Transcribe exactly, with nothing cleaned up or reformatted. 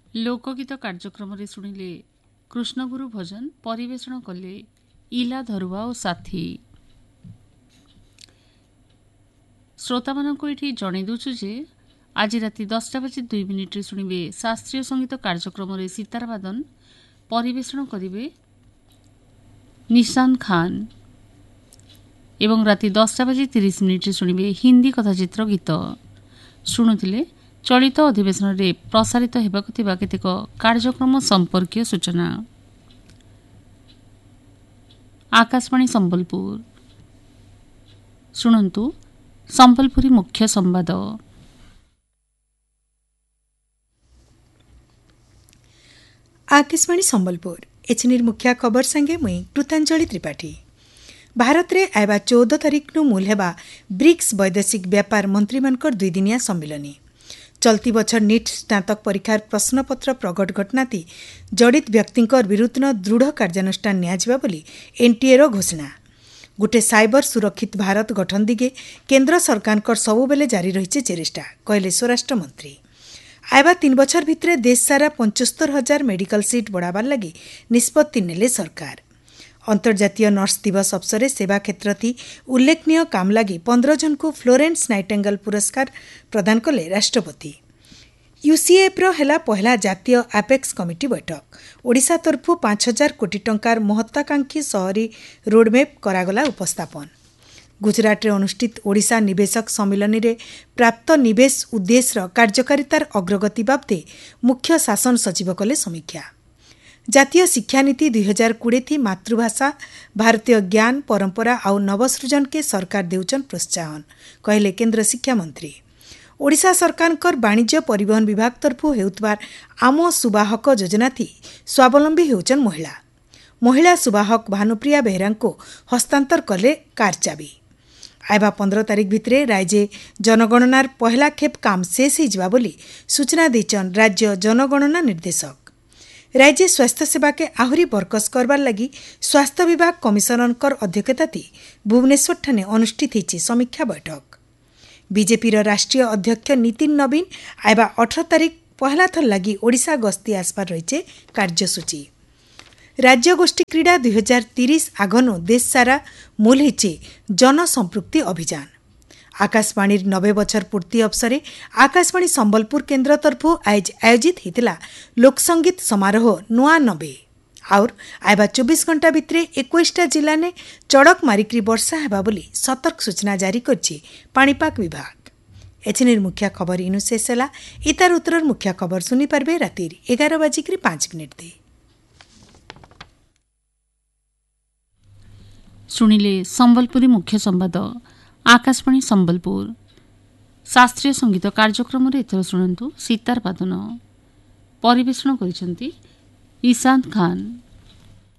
लोकगीत कार्यक्रम शुणिले कृष्णगुरु भजन परिवेषण कले इला धरुआ और साथी। श्रोता मानक ये जन दूचु जे आज राति दसटा बजे दुई मिनिट्रे शुणिबे शास्त्रीय संगीत कार्यक्रम सितार वादन परिवेषण करिवे निशान खान एवं राति दसटा बजे तीस मिनिट्रे शुणिबे हिंदी कथाचित्र गीत। शुणुथिले चलित अधिवेशन में प्रसारित हेबाकु थिबा केतेक कार्यक्रम संपर्कीय सूचना। आकाशवाणी संबलपुर शुणन्तु संबलपुरी मुख्य संवाद। आकाशवाणी संबलपुर एचनिर मुख्य खबर संगे मुई कृतांजलि त्रिपाठी। भारत रे आइबा चौदह तारिख नु मूल हेबा ब्रिक्स वैदेशिक व्यापार मंत्री मानकर दुई दिनिया सम्मेलनी। चलती बछर नीट स्नातक परीक्षार प्रश्नपत्र प्रकट घटनाती जड़ित व्यक्तिंकर विरुद्ध दृढ़ कार्यानुष्ठान नियाजिबा बोली एनटीए रो घोषणा। गुटे साइबर सुरक्षित भारत गठन दिगे केंद्र सरकारकर सबुबेले जारी रहिছে चेष्टा कहले स्वराष्ट्र मंत्री। आइबा तीन बछर भितरे देश सारा पचहत्तर हजार मेडिकल सीट बढ़ाबार लगी निष्पत्ति नेले सरकार। अंतर्जातीय नर्स दिवस अवसर सेवा क्षेत्र थी उल्लेखनीय काम लगी पंद्रह जन को फ्लोरेंस नाइटेंगल पुरस्कार प्रदान कले राष्ट्रपति। यूसीएफ्र हेला पहला जातीय आपेक्स कमिटी बैठक। ओडिशा तरफु पांच हजार कोटी टंकार महत्वाकांक्षी शहरी रोडमैप करागला उपस्थापन। गुजरात रे अनुष्ठित ओडिशा निवेशक सम्मेलन रे प्राप्त निवेश उद्देश्य कार्यकारितार अग्रगति बाबदे मुख्य शासन सचिव कले समीक्षा। जातीय शिक्षा नीति दुई हजार कोड़े थी मातृभाषा भारतीय ज्ञान परंपरा आउ नवसृजन के सरकार देउचन प्रोत्साहन कहले केंद्र शिक्षा मंत्री। ओडिशा सरकारकर वाणिज्य परिवहन विभाग तरफु हेउतबार आम सुवाहक योजना थी स्वावलंबी हेउचन महिला। महिला सुवाहक भानुप्रिया बेहरा को हस्तांतर कले कार चाबी। आइबा पंद्रह तारिख भितरे राज्य जनगणनार पहला खेप काम शेष होइजिबा बोली सूचना दैचन राज्य जनगणना निर्देशक। राज्य स्वास्थ्य सेवा के आहुरी बरकस करबार लगी स्वास्थ्य विभाग कमिशनरकर अध्यक्षता थी भुवनेश्वर ठाने अनुष्ठित होइछि समीक्षा बैठक। बीजेपी राष्ट्रीय अध्यक्ष नितिन नवीन आइबा अठारह तारिख पहला थर लगी ओडिशा गस्ती आसपार रही कार्यसूची। राज्य गोष्ठी क्रीड़ा दुई हजार तीस आगनु देश सारा मूल होइछि जन संपृक्ति अभियान। आकाशवाणी नबे बछर पूर्ति अवसर आकाशवाणी संबलपुर केन्द्र तरफु आज आयोजित होता लोकसंगीत समारोह नुआ नबे और आइबा चौबीस घंटा भितरे इक्कीसटा जिला ने चड़क मारिकी वर्षा हेबा बोली सतर्क सूचना जारी करछि पाणीपाग विभाग। एचनिर मुख्य खबर इनु शेष होला। इतार उत्तर मुख्य खबर सुनी पारबे राति एगार बाजिक पांच मिनिट दे। शुणिले संबलपुरी मुख्य संवाद आकाशवाणी संबलपुर। शास्त्रीय संगीत कार्यक्रम एथर शुणु सितार वादन परिवेषण करिसेंती ईशान खान।